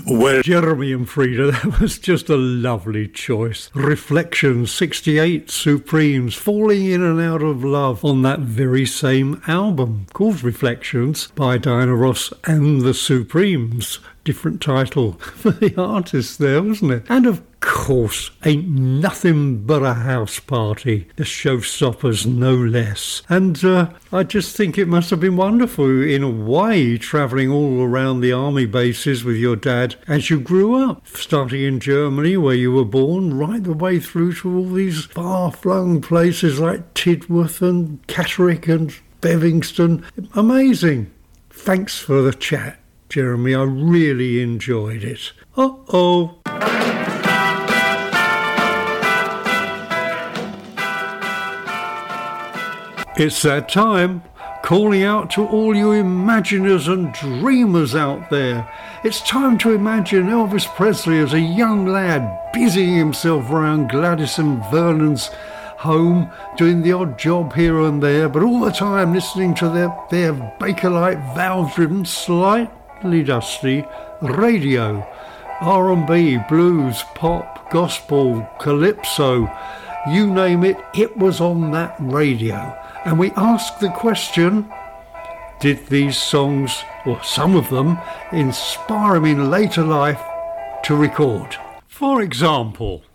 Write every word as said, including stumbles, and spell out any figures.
Well, Jeremy and Frida, that was just a lovely choice. Reflections, sixty-eight, Supremes, falling in and out of love on that very same album called Reflections by Diana Ross and the Supremes. Different title for the artist there, wasn't it? And of course, Ain't Nothing But a House Party, the showstoppers no less. And uh, I just think it must have been wonderful in a way, travelling all around the army bases with your dad as you grew up, starting in Germany where you were born, right the way through to all these far-flung places like Tidworth and Catterick and Bevingston. Amazing. Thanks for the chat, Jeremy. I really enjoyed it. Uh-oh. It's that time, calling out to all you imaginers and dreamers out there. It's time to imagine Elvis Presley as a young lad busying himself around Gladys and Vernon's home, doing the odd job here and there, but all the time listening to their, their Bakelite valve-driven, slightly dusty radio. R and B, blues, pop, gospel, calypso, you name it, it was on that radio. And we asked the question, did these songs, or some of them, inspire him in later life to record? For example,